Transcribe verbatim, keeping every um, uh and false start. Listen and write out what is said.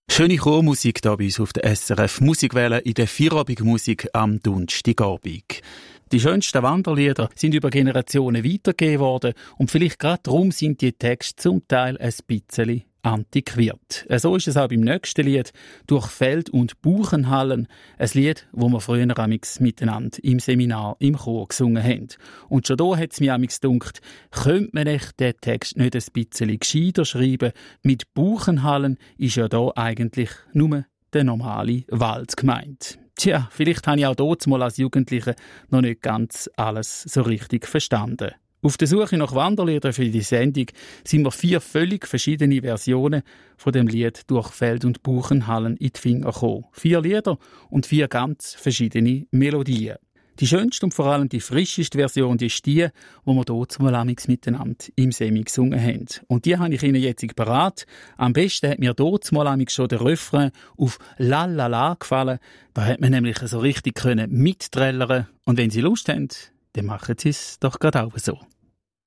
Schöne Chormusik hier bei uns auf der S R F Musikwelle in der Feierabendmusik am Donnerstagabend. Die schönsten Wanderlieder sind über Generationen weitergegeben worden und vielleicht gerade darum sind die Texte zum Teil ein bisschen antiquiert. So ist es auch beim nächsten Lied «Durch Feld und Buchenhallen», ein Lied, wo wir früher amix miteinander im Seminar im Chor gesungen haben. Und schon da hat es mich amix gedacht, könnte man echt den Text nicht ein bisschen gescheiter schreiben? Mit Buchenhallen ist ja da eigentlich nur der normale Wald gemeint. Tja, vielleicht habe ich auch dort mal als Jugendliche noch nicht ganz alles so richtig verstanden. Auf der Suche nach Wanderliedern für die Sendung sind wir vier völlig verschiedene Versionen von dem Lied «Durch Feld und Buchenhallen» in die Finger gekommen. Vier Lieder und vier ganz verschiedene Melodien. Die schönste und vor allem die frischeste Version die ist die, die wir dort mal amix miteinander im Semi gesungen haben. Und die habe ich Ihnen jetzt parat. Am besten hat mir dort mal amix schon der Refrain auf «La La La» gefallen. Da hat man nämlich so richtig können mitträllern. Und wenn Sie Lust haben, dann machen Sie es doch gerade auch so.